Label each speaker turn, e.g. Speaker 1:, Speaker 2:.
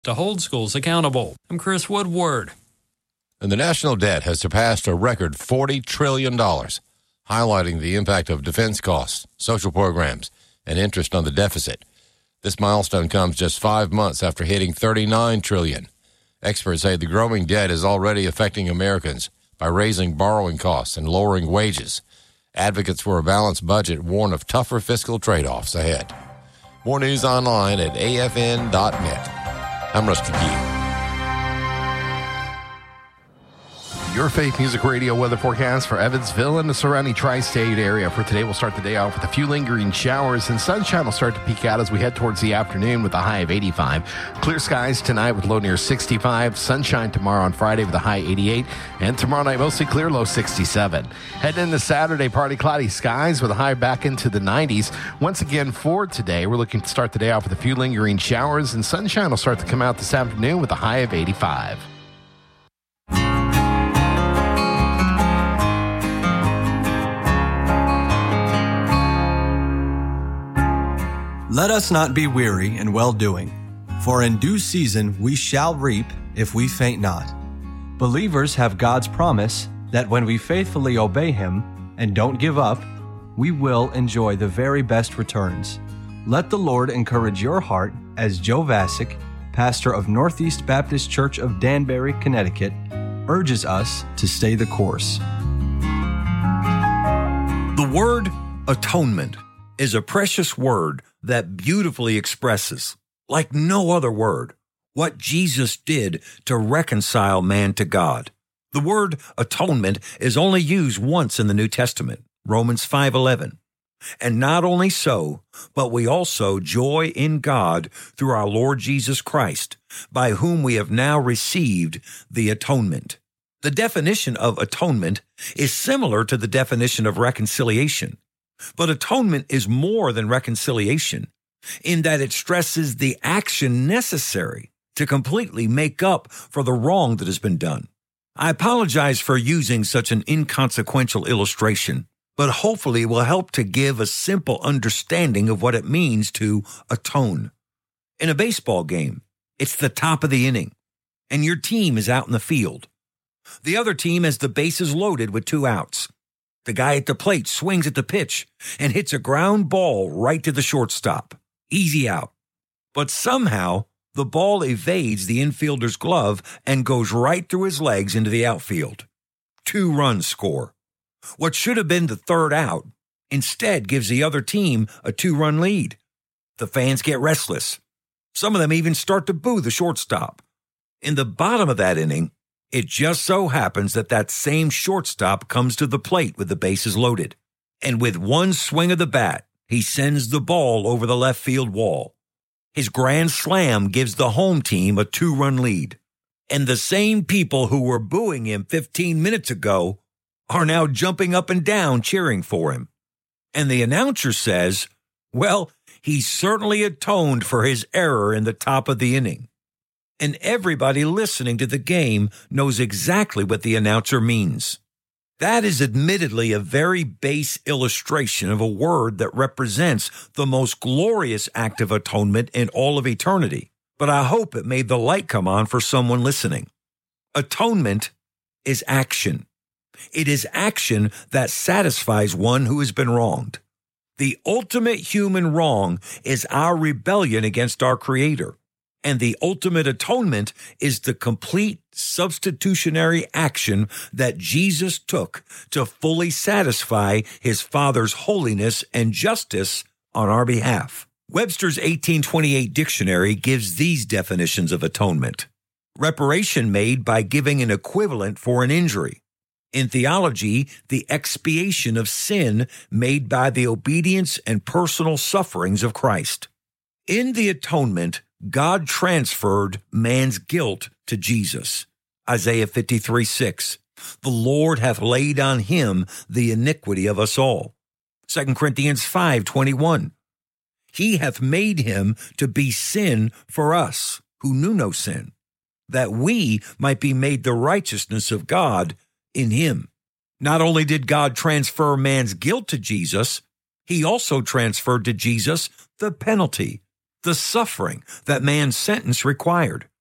Speaker 1: to hold schools accountable. I'm Chris Woodward.
Speaker 2: And the national debt has surpassed a record $40 trillion, highlighting the impact of defense costs, social programs, and interest on the deficit. This milestone comes just 5 months after hitting $39 trillion. Experts say the growing debt is already affecting Americans by raising borrowing costs and lowering wages. Advocates for a balanced budget warn of tougher fiscal trade-offs ahead. More news online at afn.net. I'm Rusty Key.
Speaker 3: Your Faith Music Radio weather forecast for Evansville and the surrounding tri-state area. For today, we'll start the day off with a few lingering showers, and sunshine will start to peek out as we head towards the afternoon with a high of 85. Clear skies tonight with low near 65. Sunshine tomorrow on Friday with a high 88. And tomorrow night, mostly clear, low 67. Heading into Saturday, partly cloudy skies with a high back into the 90s. Once again, for today, we're looking to start the day off with a few lingering showers, and sunshine will start to come out this afternoon with a high of 85.
Speaker 4: Let us not be weary in well-doing, for in due season we shall reap if we faint not. Believers have God's promise that when we faithfully obey Him and don't give up, we will enjoy the very best returns. Let the Lord encourage your heart as Joe Vasick, pastor of Northeast Baptist Church of Danbury, Connecticut, urges us to stay the course.
Speaker 5: The word atonement is a precious word that beautifully expresses, like no other word, what Jesus did to reconcile man to God. The word atonement is only used once in the New Testament, Romans 5:11. And not only so, but we also joy in God through our Lord Jesus Christ, by whom we have now received the atonement. The definition of atonement is similar to the definition of reconciliation. But atonement is more than reconciliation, in that it stresses the action necessary to completely make up for the wrong that has been done. I apologize for using such an inconsequential illustration, but hopefully it will help to give a simple understanding of what it means to atone. In a baseball game, it's the top of the inning, and your team is out in the field. The other team has the bases loaded with 2 outs. The guy at the plate swings at the pitch and hits a ground ball right to the shortstop. Easy out. But somehow, the ball evades the infielder's glove and goes right through his legs into the outfield. 2 runs score. What should have been the 3rd out instead gives the other team a 2-run lead. The fans get restless. Some of them even start to boo the shortstop. In the bottom of that inning, it just so happens that that same shortstop comes to the plate with the bases loaded. And with one swing of the bat, he sends the ball over the left field wall. His grand slam gives the home team a 2-run lead. And the same people who were booing him 15 minutes ago are now jumping up and down cheering for him. And the announcer says, well, he certainly atoned for his error in the top of the inning. And everybody listening to the game knows exactly what the announcer means. That is admittedly a very base illustration of a word that represents the most glorious act of atonement in all of eternity, but I hope it made the light come on for someone listening. Atonement is action. It is action that satisfies one who has been wronged. The ultimate human wrong is our rebellion against our Creator. And the ultimate atonement is the complete substitutionary action that Jesus took to fully satisfy His Father's holiness and justice on our behalf. Webster's 1828 dictionary gives these definitions of atonement. Reparation made by giving an equivalent for an injury. In theology, the expiation of sin made by the obedience and personal sufferings of Christ. In the atonement, God transferred man's guilt to Jesus. Isaiah 53:6. The Lord hath laid on him the iniquity of us all. 2 Corinthians 5:21. He hath made him to be sin for us, who knew no sin, that we might be made the righteousness of God in him. Not only did God transfer man's guilt to Jesus, He also transferred to Jesus the penalty the suffering that man's sentence required.